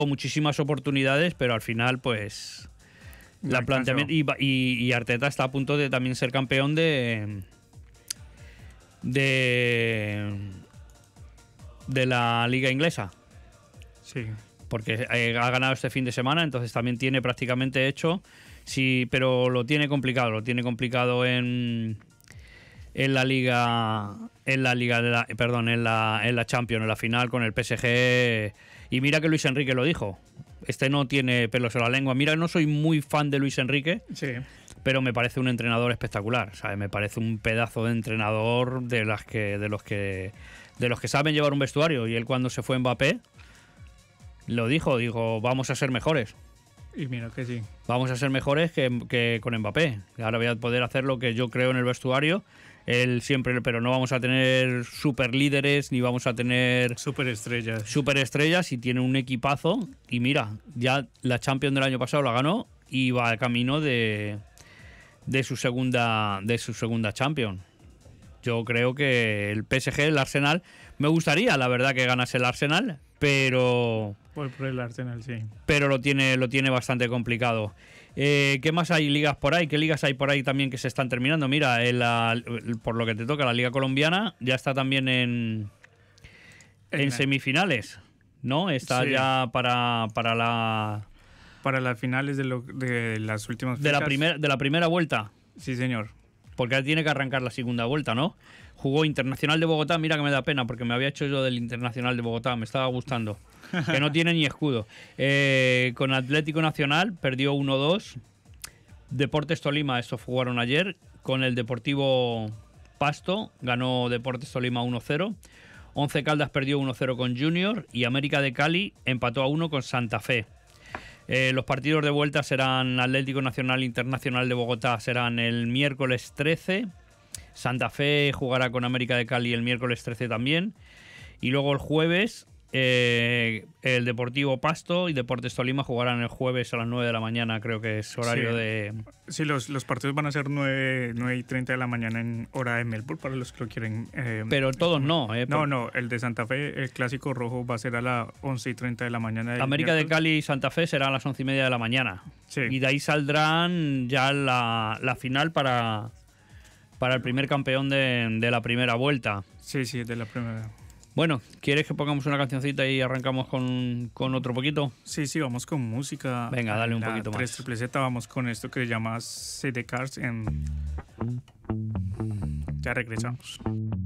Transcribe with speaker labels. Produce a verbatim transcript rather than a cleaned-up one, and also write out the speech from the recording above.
Speaker 1: muchísimas oportunidades, pero al final, pues,
Speaker 2: No
Speaker 1: la planteamiento y, y, y Arteta está a punto de también ser campeón de de de la liga inglesa.
Speaker 2: Sí.
Speaker 1: Porque eh, ha ganado este fin de semana, entonces también tiene prácticamente hecho, sí, pero lo tiene complicado, lo tiene complicado en en la liga en la liga de la, perdón, en la en la Champions, en la final con el P S G. Y mira que Luis Enrique lo dijo. Este no tiene pelos en la lengua. Mira, no soy muy fan de Luis Enrique,
Speaker 2: Sí.
Speaker 1: pero me parece un entrenador espectacular, ¿sabes? Me parece un pedazo de entrenador de las que de los que de los que saben llevar un vestuario. Y él, cuando se fue Mbappé, lo dijo, dijo, vamos a ser mejores.
Speaker 2: Y mira que sí.
Speaker 1: Vamos a ser mejores que, que con Mbappé. Ahora voy a poder hacer lo que yo creo en el vestuario. Él siempre, pero no vamos a tener super líderes, ni vamos a tener
Speaker 2: Superestrellas.
Speaker 1: superestrellas, y tiene un equipazo. Y mira, ya la Champions del año pasado la ganó y va al camino de, de su segunda de su segunda Champions. Yo creo que el P S G, el Arsenal, me gustaría, la verdad, que ganase el Arsenal, pero
Speaker 2: Por, por el Arsenal, sí.
Speaker 1: pero lo tiene lo tiene bastante complicado. Eh, ¿Qué más hay ligas por ahí? ¿Qué ligas hay por ahí también que se están terminando? Mira, en la, por lo que te toca, la Liga Colombiana ya está también en, en semifinales, ¿no? Está
Speaker 2: Sí.
Speaker 1: ya para, para la
Speaker 2: Para las finales de, lo, de las últimas
Speaker 1: de la,
Speaker 2: fechas.
Speaker 1: primer, de la primera vuelta,
Speaker 2: Sí, señor.
Speaker 1: porque ahora tiene que arrancar la segunda vuelta, ¿no? Jugó Internacional de Bogotá, mira que me da pena, porque me había hecho yo del Internacional de Bogotá, me estaba gustando. Que no tiene ni escudo. Eh, con Atlético Nacional perdió uno dos. Deportes Tolima, estos jugaron ayer. Con el Deportivo Pasto ganó Deportes Tolima uno cero. Once Caldas perdió uno cero con Junior. Y América de Cali empató a uno con Santa Fe. Eh, los partidos de vuelta serán Atlético Nacional Internacional de Bogotá, serán el miércoles trece. Santa Fe jugará con América de Cali el miércoles trece también. Y luego el jueves, eh, el Deportivo Pasto y Deportes Tolima jugarán el jueves a las nueve de la mañana, creo que es horario
Speaker 2: Sí.
Speaker 1: de...
Speaker 2: Sí, los, los partidos van a ser nueve, nueve y treinta de la mañana en hora de Melbourne, para los que lo quieren. Eh,
Speaker 1: Pero todos no, ¿eh?
Speaker 2: No, no, el de Santa Fe, el clásico rojo, va a ser a las once y treinta de la mañana. del
Speaker 1: América de
Speaker 2: miércoles.
Speaker 1: Cali y Santa Fe será a las once y media de la mañana.
Speaker 2: Sí.
Speaker 1: Y de ahí saldrán ya la, la final para, para el primer campeón de, de la primera vuelta.
Speaker 2: Sí, sí, de la primera.
Speaker 1: Bueno, ¿quieres que pongamos una cancioncita y arrancamos con, con otro poquito?
Speaker 2: Sí, sí, vamos con música.
Speaker 1: Venga, dale un
Speaker 2: La
Speaker 1: poquito más.
Speaker 2: tres triple Z, vamos con esto que se llama City Cars. En... Ya regresamos.